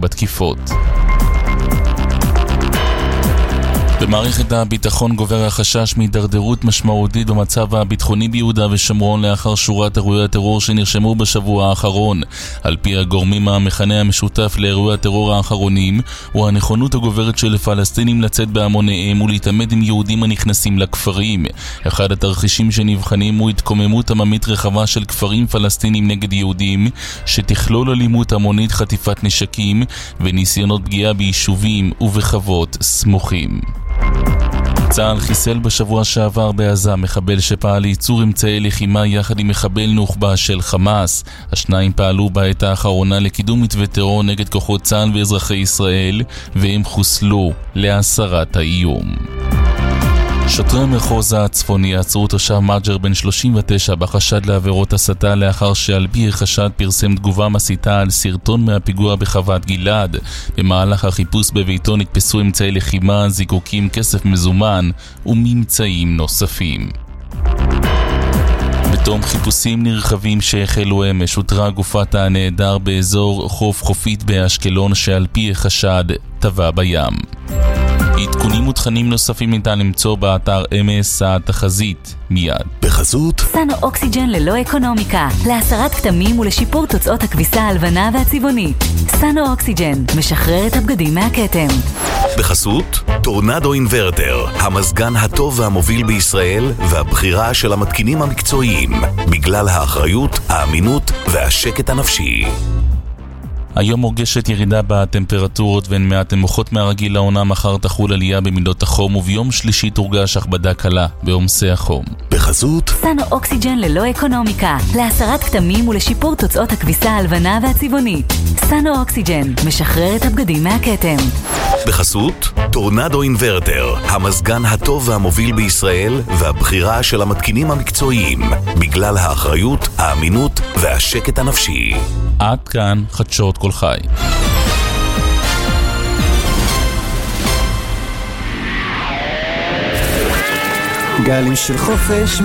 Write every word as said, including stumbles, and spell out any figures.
בתקיפות. במערכת הביטחון גובר החשש מהידרדרות משמעותית במצב הביטחוני ביהודה ושומרון לאחר שורת אירועי הטרור שנרשמו בשבוע האחרון. על פי הגורמים, המכנה המשותף לאירועי הטרור האחרונים הוא הנכונות הגוברת של פלסטינים לצאת בהמוניהם ולהתעמת עם יהודים הנכנסים לכפרים. אחד התרחישים שנבחנים הוא התקוממות עממית רחבה של כפרים פלסטינים נגד יהודים, שתכלול אלימות המונית, חטיפת נשקים וניסיונות פגיעה ביישובים ובחוות סמוכים. צה"ל חיסל בשבוע שעבר בעזה מחבל שפעל לייצור אמצעי לחימה יחד עם מחבל נוח'בה של חמאס. השניים פעלו בעת האחרונה לקידום מתווה טרור נגד כוחות צה"ל ואזרחי ישראל, והם חוסלו להסרת האיום. שוטרי המחוז הצפוני עצרו תושב מג'ר בן שלושים ותשע בחשד לעבירות הסתה לאחר שעל פי החשד פרסם תגובה מסיתה על סרטון מהפיגוע בחוות גלעד. במהלך החיפוש בביתו נתפסו אמצעי לחימה, זיקוקים, כסף מזומן וממצאים נוספים. בתום חיפושים נרחבים שהחלו אמש אותרה גופת הנעדר באזור חוף חופית באשקלון שעל פי החשד טבע בים. עדכונים ותכנים נוספים ניתן למצוא באתר אמס התחזית מיד. בחסות סנו אוקסיג'ן ללא אקונומיקה, להסרת כתמים ולשיפור תוצאות הכביסה הלבנה והצבעונית. סנו אוקסיג'ן משחרר את הבגדים מהכתם. בחסות טורנדו אינברטר, המזגן הטוב והמוביל בישראל והבחירה של המתקינים המקצועיים, בגלל האחריות, האמינות והשקט הנפשי. היום מורגשת ירידה בטמפרטורות והן מעט נמוכות מהרגיל לעונה. מחר תחול עלייה במידות החום, וביום שלישי תורגש הכבדה קלה בעומסי החום. בחסות סנו אוקסיג'ן ללא אקונומיקה, להסרת כתמים ולשיפור תוצאות הכביסה הלבנה והצבעונית. סנו אוקסיג'ן משחרר את הבגדים מהכתם. בחסות טורנדו אינברטר, המזגן הטוב והמוביל בישראל והבחירה של המתקינים המקצועיים, בגלל האחריות, האמינות והשקט הנפשי. עד כאן חדשות כל חי. גלים של חופש